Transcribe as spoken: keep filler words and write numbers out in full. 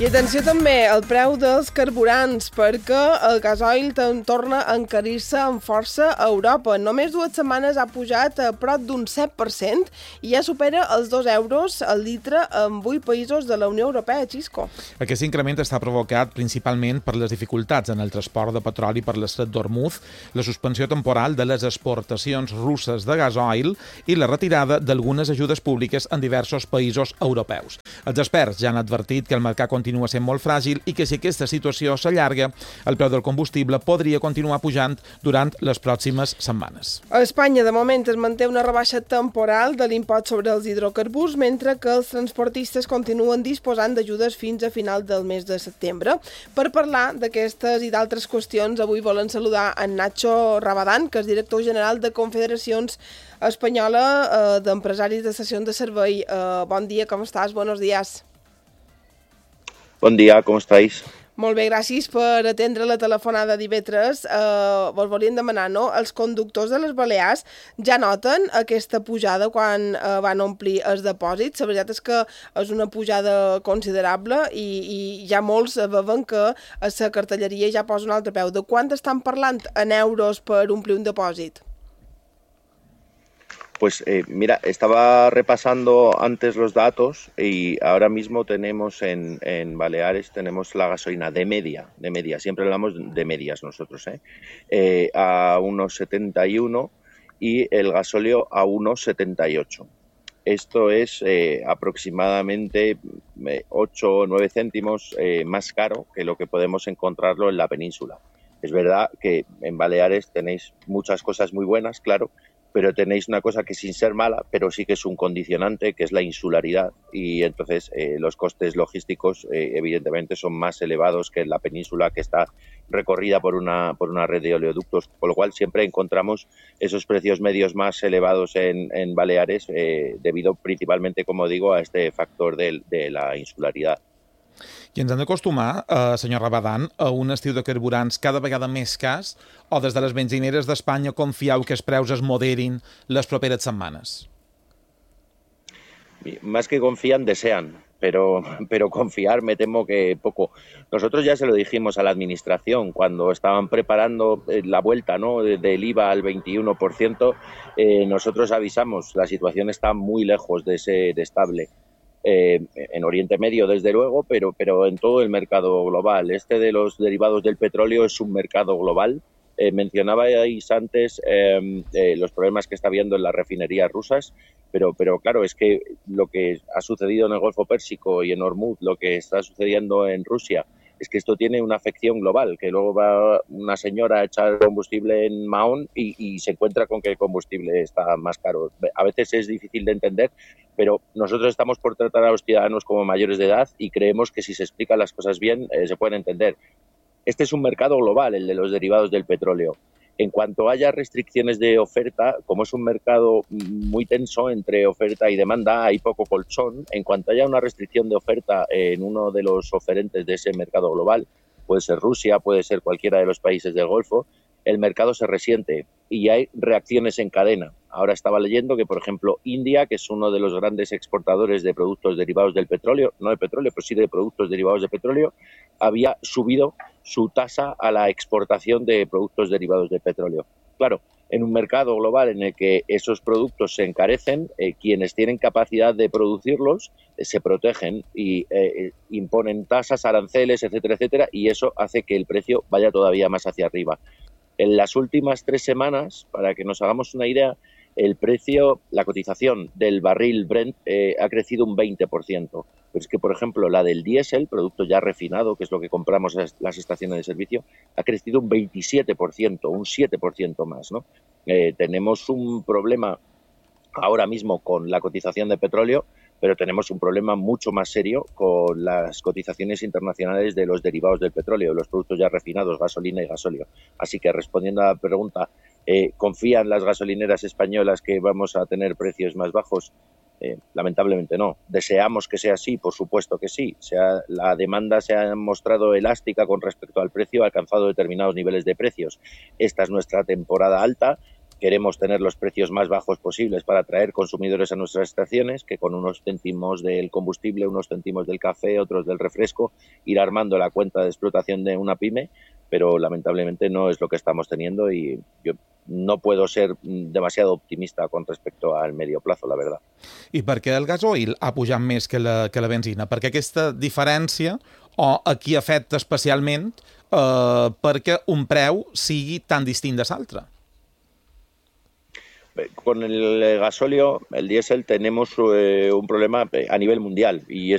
I atenció també al preu dels carburants, perquè el gasoil torna a encarir-se amb força a Europa. En només dues setmanes ha pujat a prop d'un set per cent i ja supera els dos euros al litre en vuit països de la Unió Europea, Xisco. Aquest increment està provocat principalment per les dificultats en el transport de petroli per l'estret d'Hormuz, la suspensió temporal de les exportacions russes de gasoil i la retirada d'algunes ajudes públiques en diversos països europeus. Els experts ja han advertit que el mercat continua continua sent molt fràgil i que si aquesta situació s'allarga, el preu del combustible podria continuar pujant durant les pròximes setmanes. A Espanya, de moment, es manté una rebaixa temporal de l'impost sobre els hidrocarburs, mentre que els transportistes continuen disposant d'ajudes fins a final del mes de setembre. Per parlar d'aquestes i d'altres qüestions, avui volen saludar en Nacho Rabadán, que és director general de Confederacions Espanyola eh, d'Empresaris de Estacions de Servei. Eh, bon dia, com estàs? Buenos días. Bon dia, com estáis? Molt bé, gràcies per atendre la telefonada d'Ivetres. Uh, vos volíem demanar, no? Els conductors de les Balears ja noten aquesta pujada quan uh, van omplir els depòsits. La veritat és que és una pujada considerable i, i ja molts veuen que a la cartelleria ja posa un altre peu. De quant estan parlant en euros per omplir un depòsit? Pues eh, mira, estaba repasando antes los datos y ahora mismo tenemos en, en Baleares tenemos la gasolina de media, de media, siempre hablamos de medias nosotros, ¿eh? Eh, a uno setenta y uno y el gasóleo a uno setenta y ocho. Esto es eh, aproximadamente ocho o nueve céntimos eh, más caro que lo que podemos encontrarlo en la península. Es verdad que en Baleares tenéis muchas cosas muy buenas, claro, pero tenéis una cosa que sin ser mala, pero sí que es un condicionante, que es la insularidad, y entonces eh, los costes logísticos eh, evidentemente son más elevados que en la península, que está recorrida por una, por una red de oleoductos, con lo cual siempre encontramos esos precios medios más elevados en, en Baleares, eh, debido principalmente, como digo, a este factor de, de la insularidad. I ens hem d'acostumar, eh, senyor Rabadán, a un estiu de carburants cada vegada més cas, o des de les benzineres d'Espanya confieu que els preus es moderin les properes setmanes? Más que confían, desean, pero, pero confiar me temo que poco. Nosotros ya se lo dijimos a la administración cuando estaban preparando la vuelta, ¿no?, del I V A al veintiuno por ciento, eh, nosotros avisamos, la situación está muy lejos de ser estable. Eh, en Oriente Medio, desde luego, pero, pero en todo el mercado global. Este de los derivados del petróleo es un mercado global. Eh, mencionabais antes eh, eh, los problemas que está habiendo en las refinerías rusas, pero, pero claro, es que lo que ha sucedido en el Golfo Pérsico y en Hormuz, lo que está sucediendo en Rusia, es que esto tiene una afección global, que luego va una señora a echar combustible en Mahón y, y se encuentra con que el combustible está más caro. A veces es difícil de entender, pero nosotros estamos por tratar a los ciudadanos como mayores de edad y creemos que si se explican las cosas bien, eh, se pueden entender. Este es un mercado global, el de los derivados del petróleo. En cuanto haya restricciones de oferta, como es un mercado muy tenso entre oferta y demanda, hay poco colchón. En cuanto haya una restricción de oferta en uno de los oferentes de ese mercado global, puede ser Rusia, puede ser cualquiera de los países del Golfo, el mercado se resiente y hay reacciones en cadena. Ahora estaba leyendo que, por ejemplo, India, que es uno de los grandes exportadores de productos derivados del petróleo, no de petróleo, pero sí de productos derivados de petróleo, había subido su tasa a la exportación de productos derivados de petróleo. Claro, en un mercado global en el que esos productos se encarecen, eh, quienes tienen capacidad de producirlos eh, se protegen y eh, imponen tasas, aranceles, etcétera, etcétera, y eso hace que el precio vaya todavía más hacia arriba. En las últimas tres semanas, para que nos hagamos una idea, el precio, la cotización del barril Brent eh, ha crecido un veinte por ciento. Pero es que, por ejemplo, la del diésel, producto ya refinado, que es lo que compramos en las estaciones de servicio, ha crecido un veintisiete por ciento, un siete por ciento más, ¿no? Eh, tenemos un problema ahora mismo con la cotización de petróleo, pero tenemos un problema mucho más serio con las cotizaciones internacionales de los derivados del petróleo, los productos ya refinados, gasolina y gasóleo. Así que, respondiendo a la pregunta, eh, ¿confían las gasolineras españolas que vamos a tener precios más bajos? Eh, lamentablemente no. ¿Deseamos que sea así? Por supuesto que sí. O sea, la demanda se ha mostrado elástica con respecto al precio, ha alcanzado determinados niveles de precios. Esta es nuestra temporada alta. queremos tener los precios más bajos posibles para atraer consumidores a nuestras estaciones, que con unos céntimos del combustible, unos céntimos del café, otros del refresco, ir armando la cuenta de explotación de una pyme, pero lamentablemente no es lo que estamos teniendo y yo no puedo ser demasiado optimista con respecto al medio plazo, la verdad. I per què el gasoil ha pujat més que la, que la benzina? Perquè aquesta diferència, o aquí afecta especialment eh, perquè un preu sigui tan distint de l'altre? Con el gasóleo, el diésel, tenemos eh, un problema a nivel mundial y es